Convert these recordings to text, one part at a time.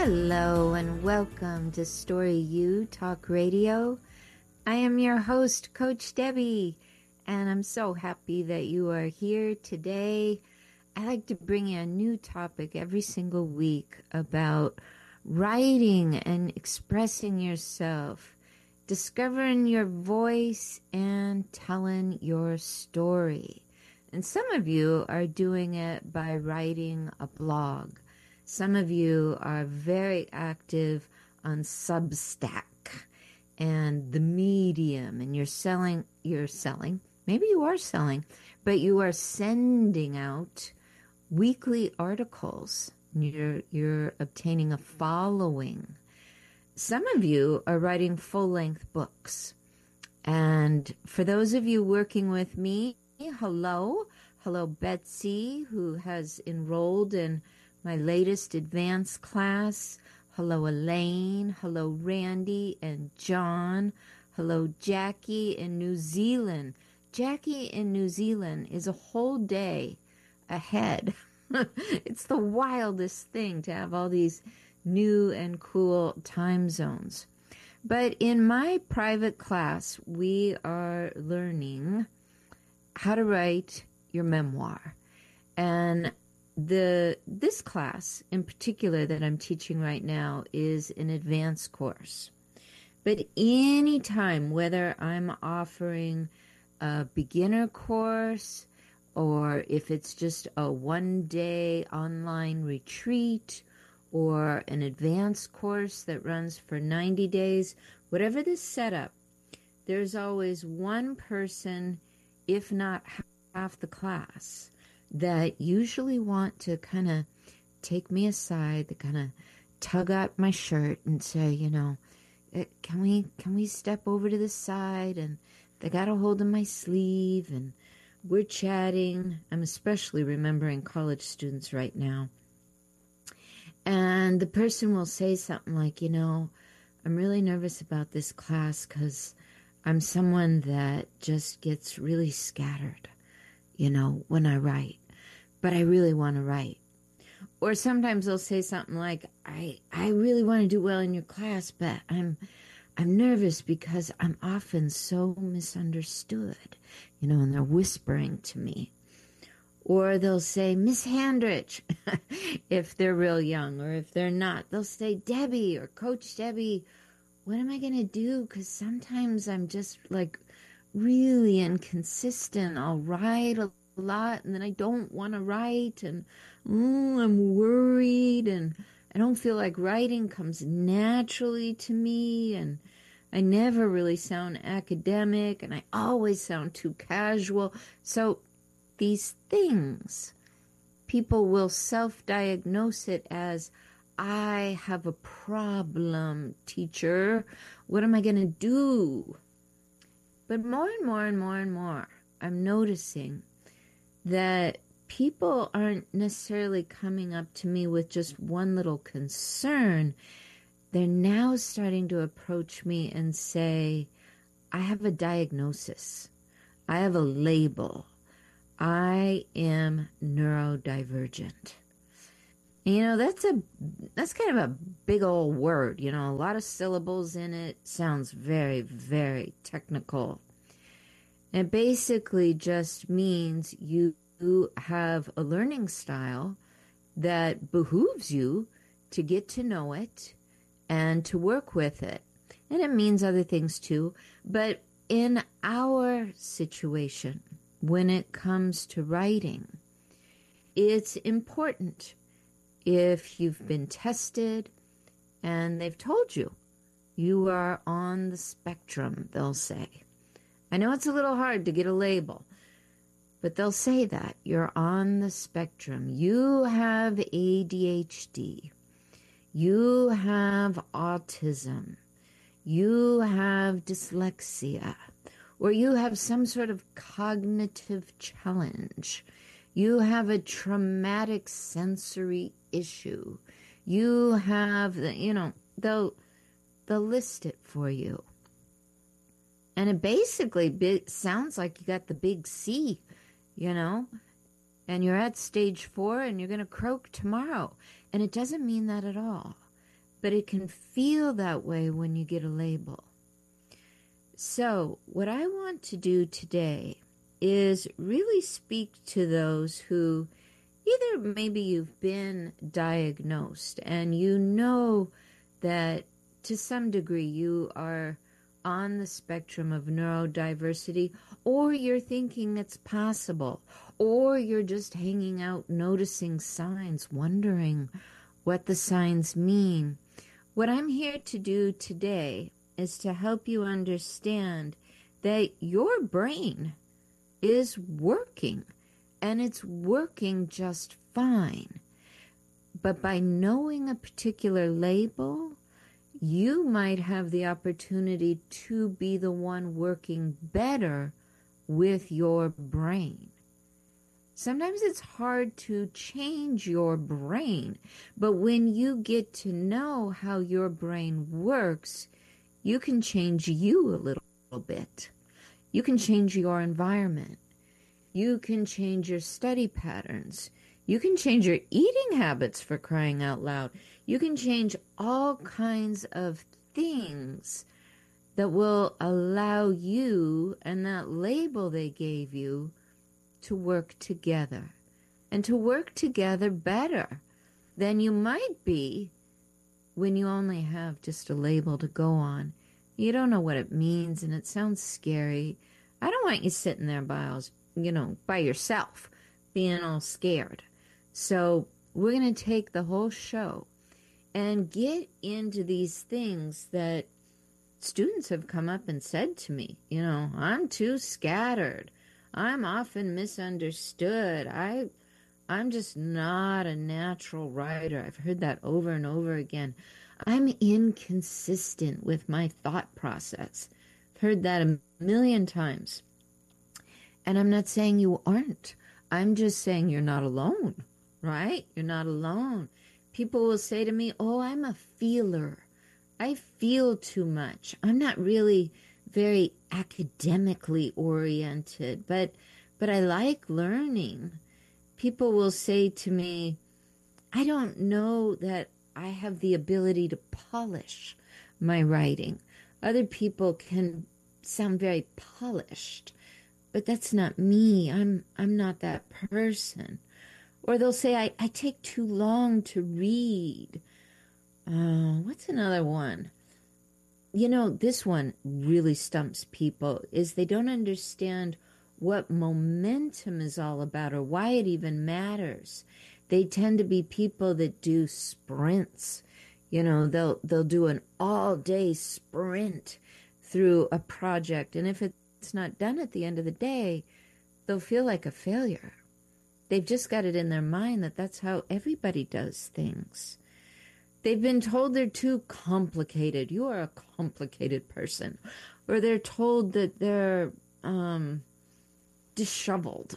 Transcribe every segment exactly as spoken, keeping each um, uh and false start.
Hello and welcome to Story U Talk Radio. I am your host, Coach Debbie, and I'm so happy that you are here today. I like to bring you a new topic every single week about writing and expressing yourself, discovering your voice, and telling your story. And some of you are doing it by writing a blog. Some of you are very active on Substack and the Medium, and you're selling, you're selling, maybe you are selling, but you are sending out weekly articles. You're, you're obtaining a following. Some of you are writing full-length books. And for those of you working with me, hello. Hello, Betsy, who has enrolled in my latest advanced class. Hello, Elaine. Hello, Randy and John. Hello, Jackie in New Zealand. Jackie in New Zealand is a whole day ahead. It's the wildest thing to have all these new and cool time zones. But in my private class, we are learning how to write your memoir. And The this class in particular that I'm teaching right now is an advanced course. But any time, whether I'm offering a beginner course or if it's just a one-day online retreat or an advanced course that runs for ninety days, whatever the setup, there's always one person, if not half the class, that usually want to kind of take me aside, that kind of tug at my shirt and say, you know, can we can we step over to the side? And they got a hold of my sleeve and we're chatting. I'm especially remembering college students right now. And the person will say something like, you know, I'm really nervous about this class because I'm someone that just gets really scattered, you know, when I write. But I really want to write. Or sometimes they'll say something like, I, I really want to do well in your class, but I'm I'm nervous because I'm often so misunderstood, you know, and they're whispering to me. Or they'll say, Miss Handrich, if they're real young, or if they're not, they'll say, Debbie or Coach Debbie, what am I going to do? Because sometimes I'm just like really inconsistent. I'll write a a lot and then I don't want to write and mm, I'm worried and I don't feel like writing comes naturally to me and I never really sound academic and I always sound too casual. So these things, people will self-diagnose it as, I have a problem, teacher. What am I going to do? But more and more and more and more, I'm noticing that people aren't necessarily coming up to me with just one little concern. They're now starting to approach me and say, I have a diagnosis. I have a label. I am neurodivergent. And, you know, that's a that's kind of a big old word, you know, a lot of syllables in it. Sounds very, very technical. It basically just means you have a learning style that behooves you to get to know it and to work with it. And it means other things too. But in our situation, when it comes to writing, it's important if you've been tested and they've told you you are on the spectrum, they'll say. I know it's a little hard to get a label, but they'll say that you're on the spectrum. You have A D H D. You have autism. You have dyslexia. Or you have some sort of cognitive challenge. You have a traumatic sensory issue. You have, the, you know, they'll, they'll list it for you. And it basically be, sounds like you got the big C, you know, and you're at stage four and you're going to croak tomorrow. And it doesn't mean that at all. but it can feel that way when you get a label. So, what I want to do today is really speak to those who either maybe you've been diagnosed and you know that to some degree you are on the spectrum of neurodiversity, or you're thinking it's possible, or you're just hanging out noticing signs, wondering what the signs mean. What I'm here to do today is to help you understand that your brain is working, and it's working just fine. But by knowing a particular label, you might have the opportunity to be the one working better with your brain. Sometimes it's hard to change your brain, but when you get to know how your brain works, you can change you a little bit. You can change your environment. You can change your study patterns. You can change your eating habits, for crying out loud. You can change all kinds of things that will allow you and that label they gave you to work together, and to work together better than you might be when you only have just a label to go on. You don't know what it means, and it sounds scary. I don't want you sitting there by, you know, by yourself, being all scared. So we're going to take the whole show and get into these things that students have come up and said to me. You know, I'm too scattered. I'm often misunderstood. I, I'm just not a natural writer. I've heard that over and over again. I'm inconsistent with my thought process. I've heard that a million times. And I'm not saying you aren't. I'm just saying you're not alone, right? You're not alone. People will say to me, oh, I'm a feeler. I feel too much. I'm not really very academically oriented, but but I like learning. People will say to me, I don't know that I have the ability to polish my writing. Other people can sound very polished, but that's not me. I'm I'm not that person. Or they'll say, I, I take too long to read. Uh, what's another one? You know, this one really stumps people, is they don't understand what momentum is all about or why it even matters. They tend to be people that do sprints. You know, they'll they'll do an all-day sprint through a project, and if it's not done at the end of the day, they'll feel like a failure. They've just got it in their mind that that's how everybody does things. They've been told they're too complicated. You are a complicated person. Or they're told that they're um, disheveled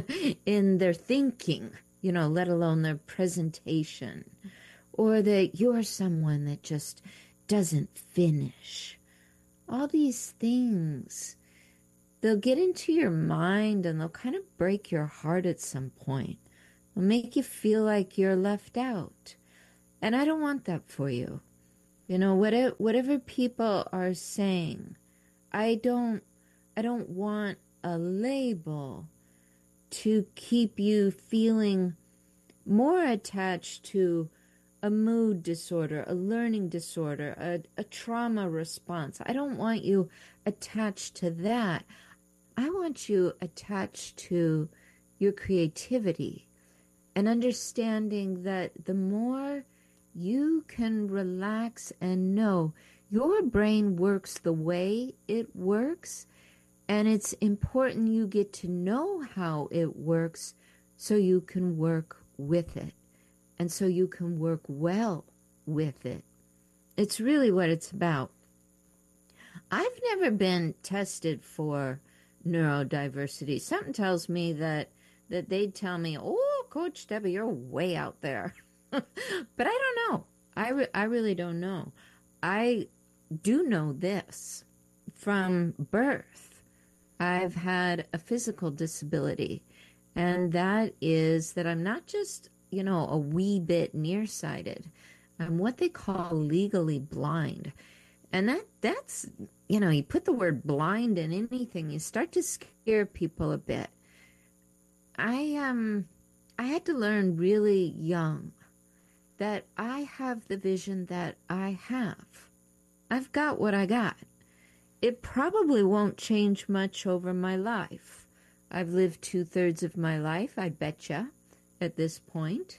in their thinking, you know, let alone their presentation. Or that you're someone that just doesn't finish. All these things, they'll get into your mind and they'll kind of break your heart at some point. They'll make you feel like you're left out. And I don't want that for you. You know, whatever, whatever people are saying, I don't, I don't want a label to keep you feeling more attached to a mood disorder, a learning disorder, a, a trauma response. I don't want you attached to that. I want you attached to your creativity and understanding that the more you can relax and know your brain works the way it works, and it's important you get to know how it works so you can work with it and so you can work well with it. It's really what it's about. I've never been tested for neurodiversity. Something tells me that that they'd tell me, oh, Coach Debbie, you're way out there. But I don't know. I, re- I really don't know. I do know this. From birth, I've had a physical disability, and that is that I'm not just, you know, a wee bit nearsighted. I'm what they call legally blind. And that that's, you know, you put the word blind in anything, you start to scare people a bit. I um I had to learn really young that I have the vision that I have. I've got what I got. It probably won't change much over my life. I've lived two-thirds of my life, I betcha, at this point.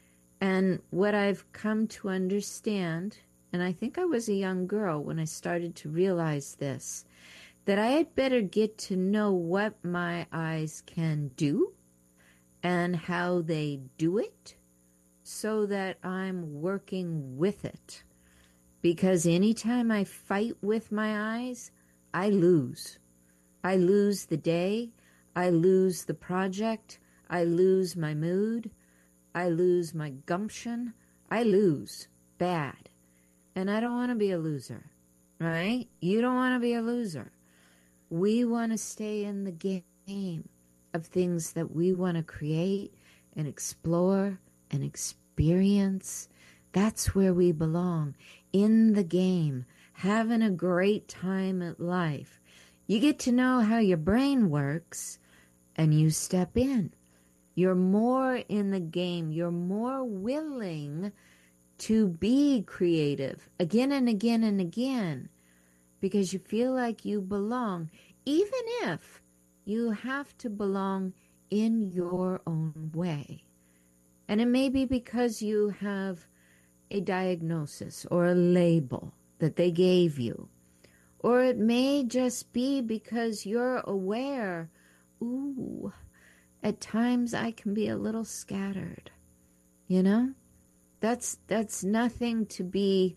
And what I've come to understand, and I think I was a young girl when I started to realize this, that I had better get to know what my eyes can do and how they do it so that I'm working with it. Because anytime I fight with my eyes, I lose. I lose the day, I lose the project, I lose my mood, I lose my gumption, I lose bad. And I don't want to be a loser, right? You don't want to be a loser. We want to stay in the game of things that we want to create and explore and experience. That's where we belong, in the game, having a great time at life. You get to know how your brain works, and you step in. You're more in the game. You're more willing to be creative again and again and again because you feel like you belong, even if you have to belong in your own way. And it may be because you have a diagnosis or a label that they gave you. Or it may just be because you're aware, ooh, at times I can be a little scattered. You know? That's that's nothing to be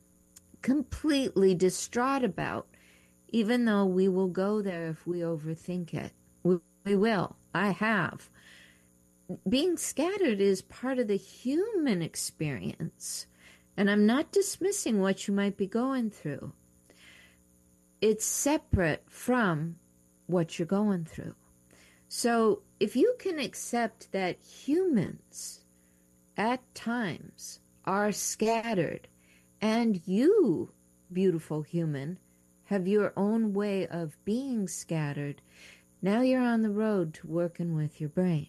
completely distraught about, even though we will go there if we overthink it. We, we will. I have. Being scattered is part of the human experience, and I'm not dismissing what you might be going through. It's separate from what you're going through. So if you can accept that humans at times are scattered, and you, beautiful human, have your own way of being scattered, now you're on the road to working with your brain.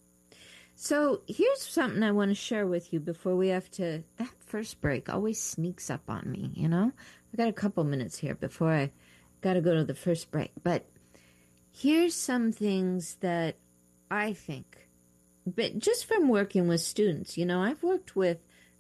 So here's something I want to share with you before we have to, that first break always sneaks up on me, you know? I got a couple minutes here before I got to go to the first break. But here's some things that I think, but just from working with students, you know, I've worked with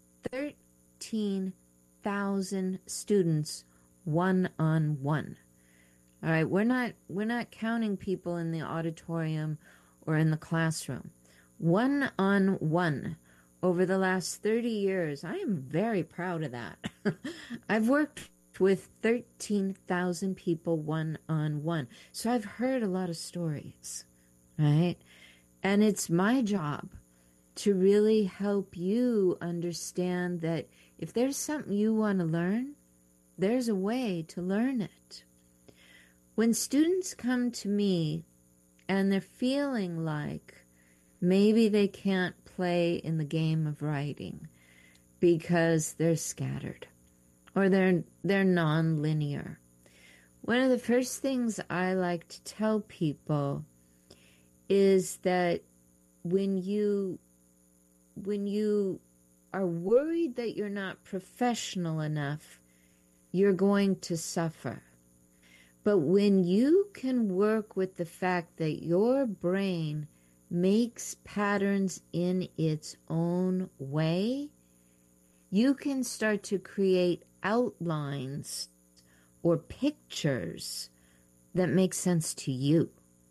thirteen thousand students one-on-one. All right, we're not we're not counting people in the auditorium or in the classroom. One-on-one over the last thirty years. I am very proud of that. I've worked with thirteen thousand people one-on-one. So I've heard a lot of stories, right? And it's my job to really help you understand that if there's something you want to learn, there's a way to learn it. When students come to me and they're feeling like maybe they can't play in the game of writing because they're scattered or they're they're non-linear, one of the first things I like to tell people is that when you when you are worried that you're not professional enough, you're going to suffer. But when you can work with the fact that your brain makes patterns in its own way, you can start to create outlines or pictures that make sense to you.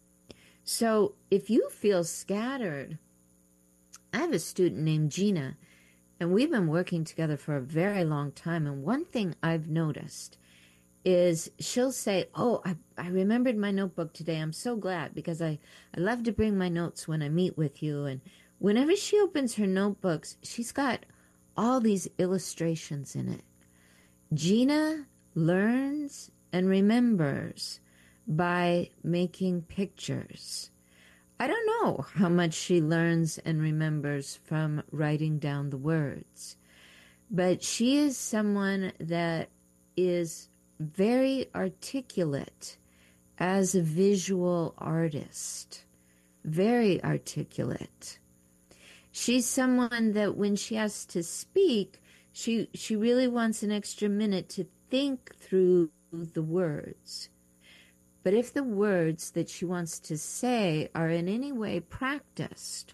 So if you feel scattered, I have a student named Gina, and we've been working together for a very long time. And one thing I've noticed is she'll say, oh, I, I remembered my notebook today. I'm so glad because I, I love to bring my notes when I meet with you. And whenever she opens her notebooks, she's got all these illustrations in it. Gina learns and remembers by making pictures. I don't know how much she learns and remembers from writing down the words, But she is someone that is very articulate as a visual artist. Very articulate. She's someone that when she has to speak, she she really wants an extra minute to think through the words. But if the words that she wants to say are in any way practiced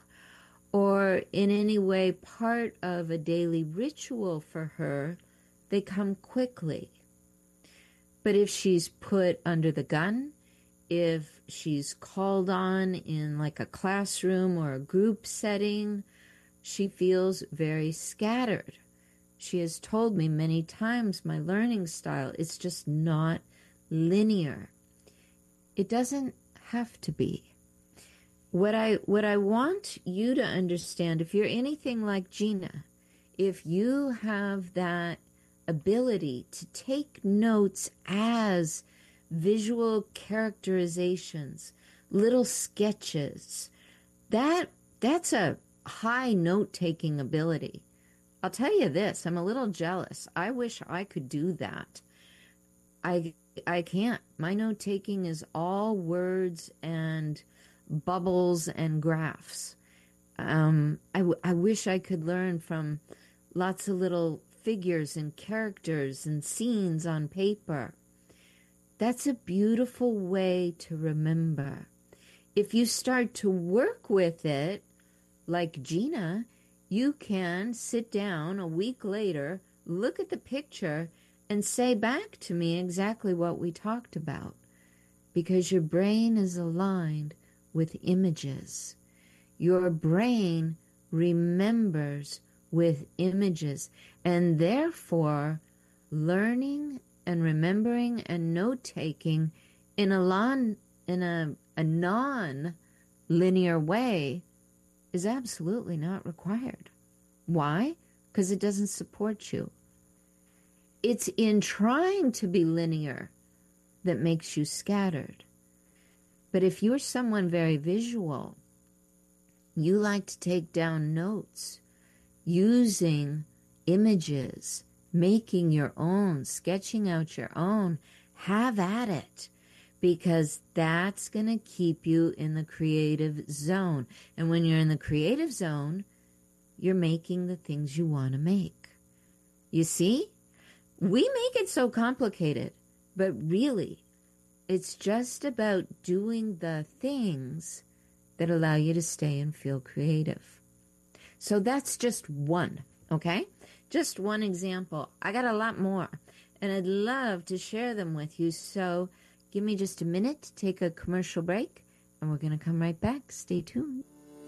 or in any way part of a daily ritual for her, they come quickly. But if she's put under the gun, if she's called on in like a classroom or a group setting, she feels very scattered. She has told me many times my learning style is just not linear. It doesn't have to be. What I what I want you to understand, if you're anything like Gina, if you have that ability to take notes as visual characterizations, little sketches, that that's a high note-taking ability. I'll tell you this, I'm a little jealous. I wish I could do that. I I can't. My note-taking is all words and bubbles and graphs. Um, I, w- I wish I could learn from lots of little figures and characters and scenes on paper. That's a beautiful way to remember. If you start to work with it, like Gina, you can sit down a week later, look at the picture, and say back to me exactly what we talked about, because your brain is aligned with images. Your brain remembers with images, and therefore learning and remembering and note-taking in a, lon, in a, a non-linear way is absolutely not required. Why? Because it doesn't support you. It's in trying to be linear that makes you scattered. But if you're someone very visual, you like to take down notes, using images, making your own, sketching out your own, have at it, because that's going to keep you in the creative zone. And when you're in the creative zone, you're making the things you want to make. You see? We make it so complicated, but really, it's just about doing the things that allow you to stay and feel creative. So that's just one, okay? Just one example. I got a lot more, and I'd love to share them with you. So give me just a minute to take a commercial break, and we're going to come right back. Stay tuned.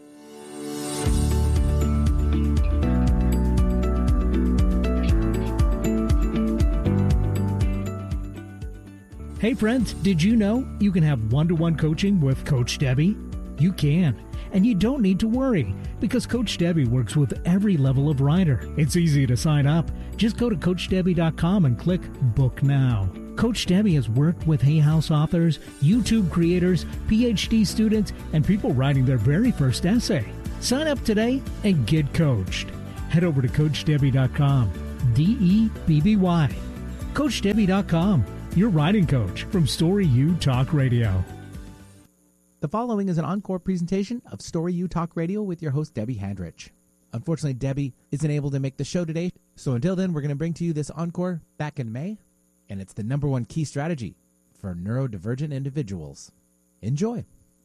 Hey friends, did you know you can have one-to-one coaching with Coach Debbie? You can, and you don't need to worry, because Coach Debbie works with every level of rider. It's easy to sign up. Just go to coach debbie dot com and click Book Now. Coach Debbie has worked with Hay House authors, YouTube creators, P H D students, and people writing their very first essay. Sign up today and get coached. Head over to coach debbie dot com, D E B B Y. coach debbie dot com. Your writing coach from Story U Talk Radio. The following is an encore presentation of Story U Talk Radio with your host, Debbie Handrich. Unfortunately, Debbie isn't able to make the show today, so until then, we're going to bring to you this encore back in May, and it's the number one key strategy for neurodivergent individuals. Enjoy.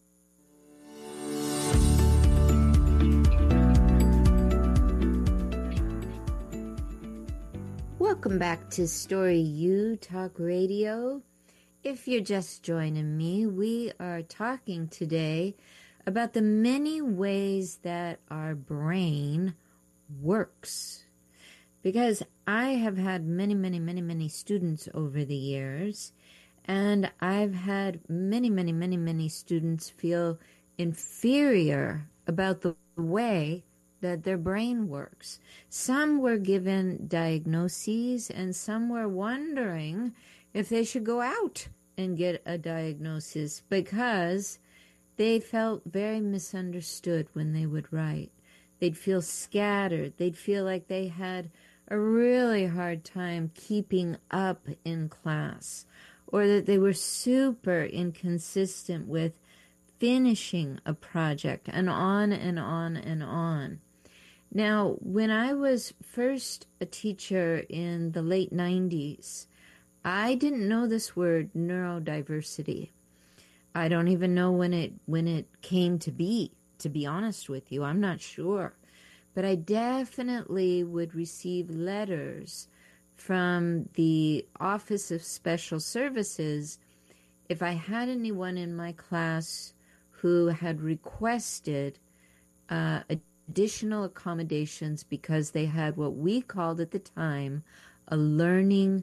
Welcome back to Story U Talk Radio. If you're just joining me, we are talking today about the many ways that our brain works. Because I have had many, many, many, many students over the years, and I've had many, many, many, many students feel inferior about the way that their brain works. Some were given diagnoses, and some were wondering if they should go out and get a diagnosis because they felt very misunderstood when they would write. They'd feel scattered. They'd feel like they had a really hard time keeping up in class, or that they were super inconsistent with finishing a project, and on and on and on. Now, when I was first a teacher in the late nineties, I didn't know this word neurodiversity. I don't even know when it when it came to be, to be honest with you. I'm not sure. But I definitely would receive letters from the Office of Special Services if I had anyone in my class who had requested uh, additional accommodations because they had what we called at the time a learning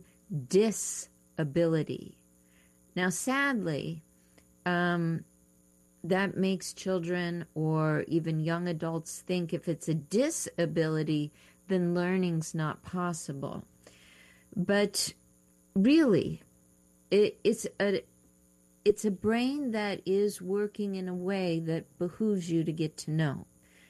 disability. Now, sadly, um, that makes children or even young adults think if it's a disability, then learning's not possible. But really, it, it's a it's a brain that is working in a way that behooves you to get to know.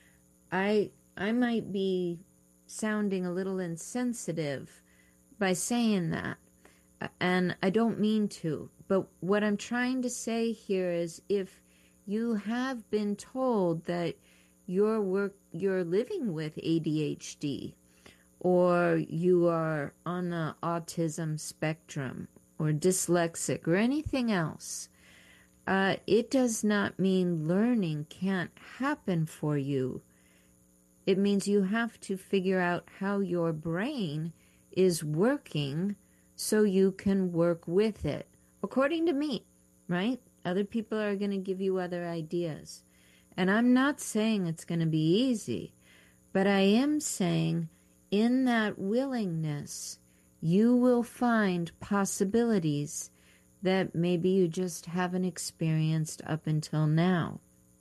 I I might be sounding a little insensitive by saying that, and I don't mean to, but what I'm trying to say here is if you have been told that you're work you're living with A D H D, or you are on the autism spectrum, or dyslexic, or anything else, uh, it does not mean learning can't happen for you. It means you have to figure out how your brain is working so you can work with it, according to me, right? Other people are going to give you other ideas. And I'm not saying it's going to be easy, but I am saying in that willingness, you will find possibilities that maybe you just haven't experienced up until now.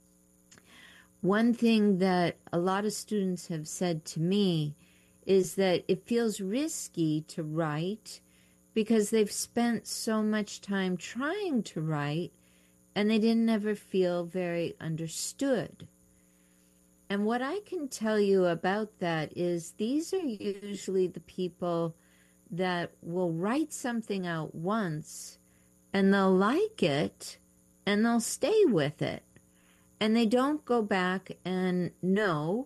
One thing that a lot of students have said to me is that it feels risky to write because they've spent so much time trying to write and they didn't ever feel very understood. And what I can tell you about that is these are usually the people that will write something out once and they'll like it and they'll stay with it. And they don't go back and know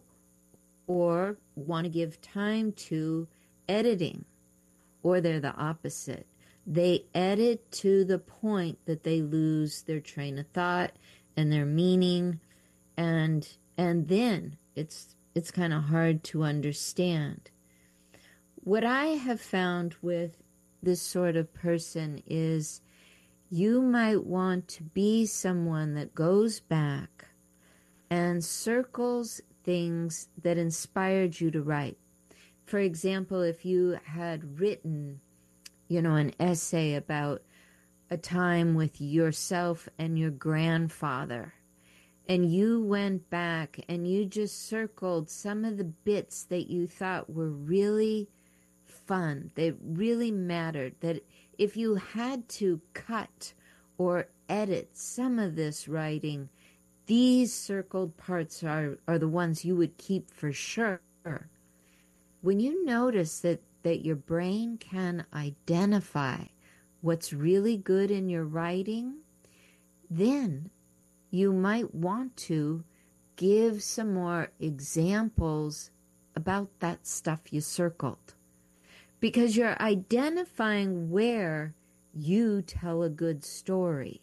or want to give time to editing, or they're the opposite. They edit to the point that they lose their train of thought and their meaning, and and then it's it's kind of hard to understand. What I have found with this sort of person is you might want to be someone that goes back and circles things that inspired you to write. For example, if you had written, you know, an essay about a time with yourself and your grandfather, and you went back and you just circled some of the bits that you thought were really fun, they really mattered, that if you had to cut or edit some of this writing, these circled parts are, are the ones you would keep for sure. When you notice that, that your brain can identify what's really good in your writing, then you might want to give some more examples about that stuff you circled. Because you're identifying where you tell a good story.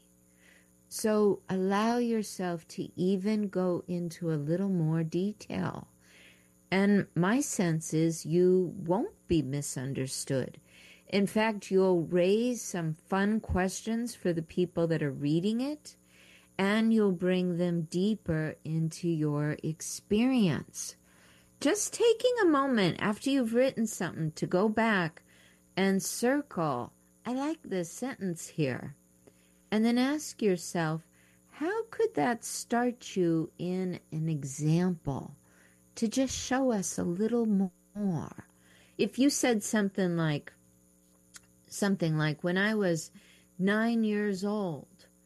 So allow yourself to even go into a little more detail. And my sense is you won't be misunderstood. In fact, you'll raise some fun questions for the people that are reading it, and you'll bring them deeper into your experience. Just taking a moment after you've written something to go back and circle, I like this sentence here. And then ask yourself, how could that start you in an example to just show us a little more? If you said something like, something like, when I was nine years old,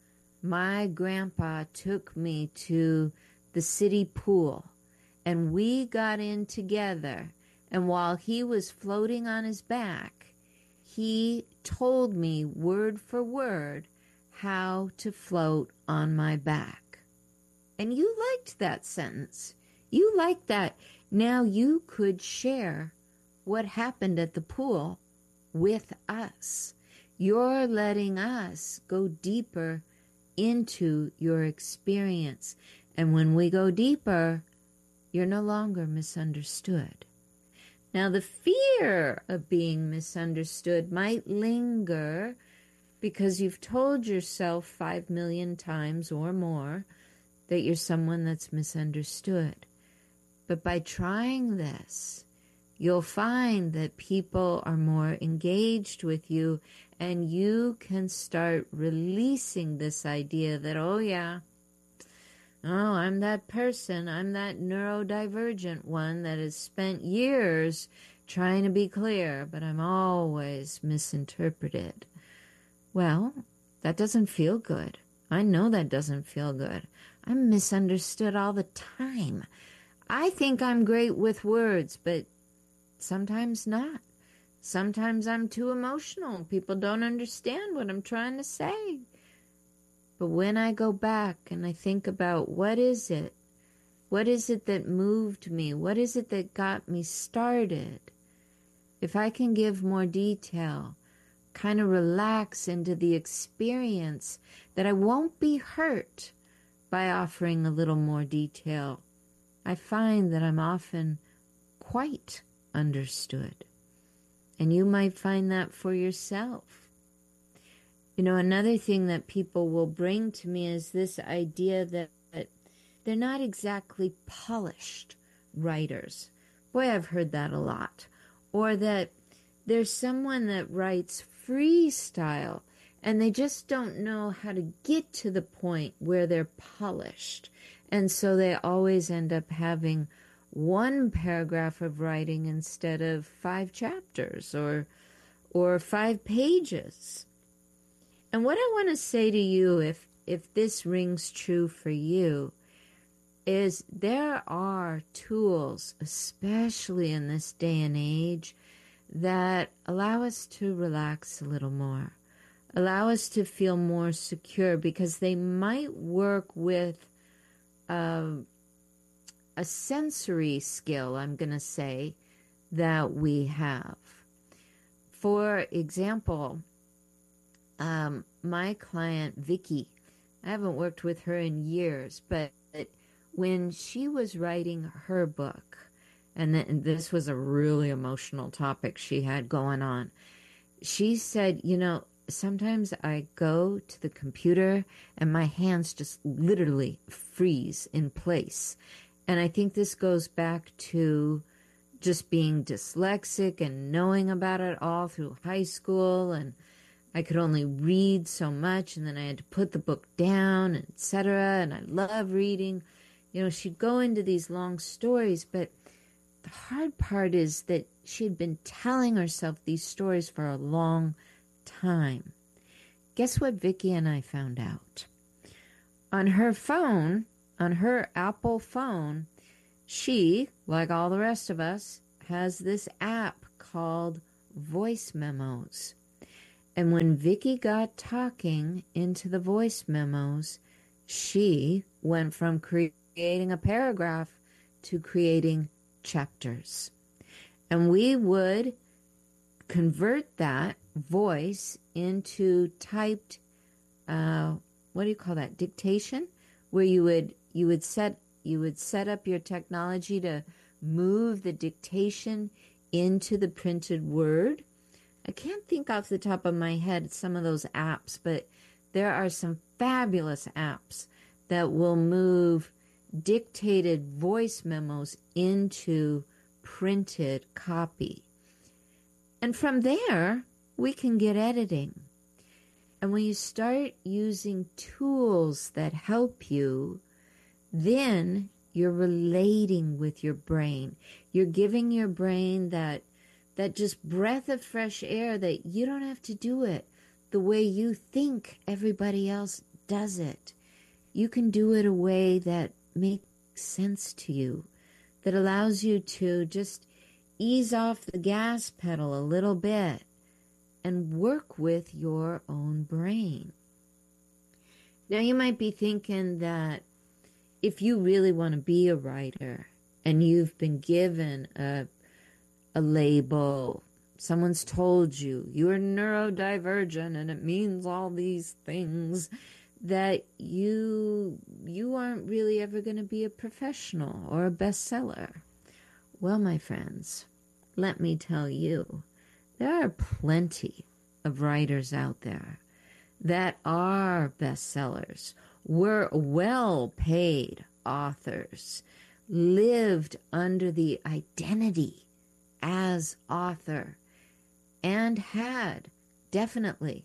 my grandpa took me to the city pool and we got in together And while he was floating on his back, he told me word for word how to float on my back. And you liked that sentence. You liked that. Now you could share what happened at the pool with us. You're letting us go deeper into your experience. And when we go deeper, you're no longer misunderstood. Now, the fear of being misunderstood might linger because you've told yourself five million times or more that you're someone that's misunderstood. But by trying this, you'll find that people are more engaged with you, and you can start releasing this idea that, oh yeah, oh, I'm that person, I'm that neurodivergent one that has spent years trying to be clear, but I'm always misinterpreted. Well, that doesn't feel good. I know that doesn't feel good. I'm misunderstood all the time. I think I'm great with words, but sometimes not. Sometimes I'm too emotional. People don't understand what I'm trying to say. But when I go back and I think about what is it, what is it that moved me? What is it that got me started? If I can give more detail, kind of relax into the experience, that I won't be hurt by offering a little more detail, I find that I'm often quite understood. And you might find that for yourself. You know, another thing that people will bring to me is this idea that, that they're not exactly polished writers. Boy, I've heard that a lot. Or that there's someone that writes freestyle and they just don't know how to get to the point where they're polished. And so they always end up having one paragraph of writing instead of five chapters or or five pages. And what I want to say to you, if if this rings true for you, is there are tools, especially in this day and age, that allow us to relax a little more, allow us to feel more secure, because they might work with uh, a sensory skill, I'm going to say, that we have. For example, um, my client, Vicky, I haven't worked with her in years, but when she was writing her book, and th- this was a really emotional topic she had going on, she said, you know, sometimes I go to the computer and my hands just literally freeze in place. And I think this goes back to just being dyslexic and knowing about it all through high school. And I could only read so much, and then I had to put the book down, et cetera. And I love reading. You know, she'd go into these long stories, but the hard part is that she had been telling herself these stories for a long time. Guess what Vicky and I found out? On her phone, on her Apple phone, she, like all the rest of us, has this app called Voice Memos. And when Vicky got talking into the voice memos, she went from creating a paragraph to creating chapters. And we would convert that voice into typed, uh, what do you call that, dictation, where you would you would set you would set up your technology to move the dictation into the printed word. I can't think off the top of my head some of those apps, but there are some fabulous apps that will move dictated voice memos into printed copy. And from there, we can get editing. And when you start using tools that help you, then you're relating with your brain. You're giving your brain that that just breath of fresh air that you don't have to do it the way you think everybody else does it. You can do it a way that makes sense to you, that allows you to just ease off the gas pedal a little bit and work with your own brain. Now, you might be thinking that if you really want to be a writer and you've been given a, a label, someone's told you you're neurodivergent and it means all these things, that you you aren't really ever going to be a professional or a bestseller. Well, my friends, let me tell you, there are plenty of writers out there that are bestsellers, were well-paid authors, lived under the identity as author, and had definitely,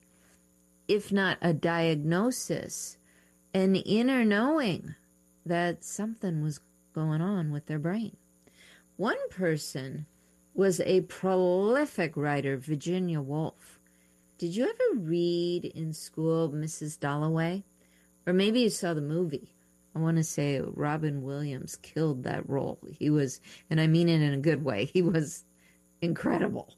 if not a diagnosis, an inner knowing that something was going on with their brain. One person was a prolific writer, Virginia Woolf. Did you ever read in school Missus Dalloway? Or maybe you saw the movie. I want to say Robin Williams killed that role. He was, and I mean it in a good way, he was incredible.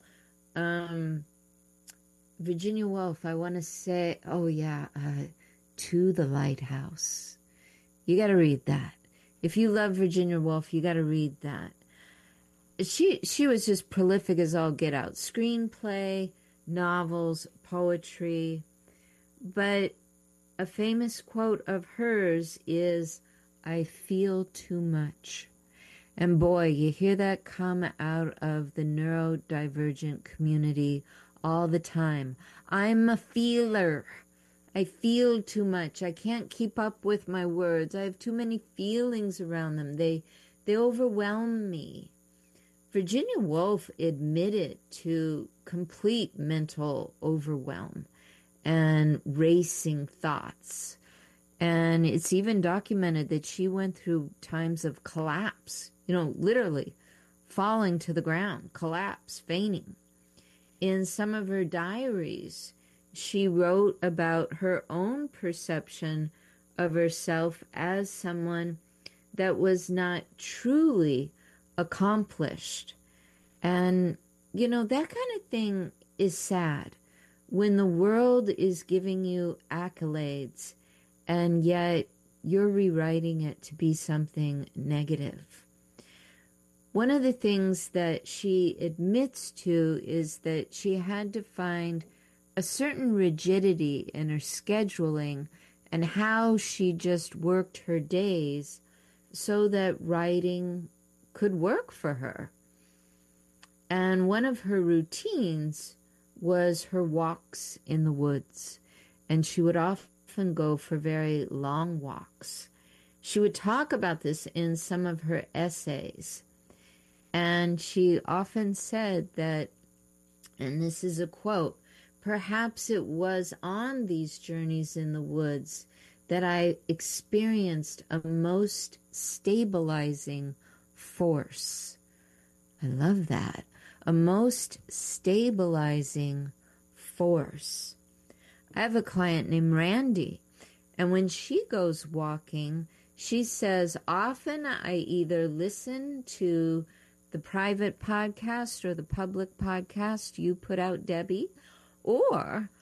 Um, Virginia Woolf, I want to say, oh yeah, uh, To the Lighthouse. You got to read that. If you love Virginia Woolf, you got to read that. She she was just prolific as all get out. Screenplay, novels, poetry. But a famous quote of hers is, "I feel too much." And boy, you hear that come out of the neurodivergent community all the time. I'm a feeler. I feel too much. I can't keep up with my words. I have too many feelings around them. They they overwhelm me. Virginia Woolf admitted to complete mental overwhelm and racing thoughts. And it's even documented that she went through times of collapse, you know, literally falling to the ground, collapse, fainting. In some of her diaries, she wrote about her own perception of herself as someone that was not truly accomplished. And, you know, that kind of thing is sad when the world is giving you accolades and yet you're rewriting it to be something negative. One of the things that she admits to is that she had to find a certain rigidity in her scheduling and how she just worked her days so that writing could work for her. And one of her routines was her walks in the woods, and she would often go for very long walks. She would talk about this in some of her essays, and she often said that, and this is a quote, "Perhaps it was on these journeys in the woods that I experienced a most stabilizing force." I love that. A most stabilizing force. I have a client named Randy, and when she goes walking, she says, often I either listen to the private podcast or the public podcast you put out, Debbie, or